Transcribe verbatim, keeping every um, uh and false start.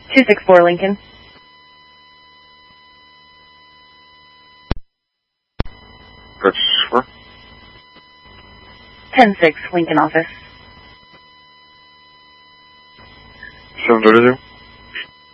two six four Lincoln. That's four. ten six Lincoln office. seven thirty.